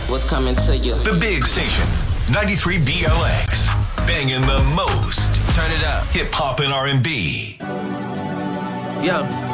what's coming to you. The big station, 93 BLX. Banging the most. Turn it up. Hip hop and R&B. Yeah.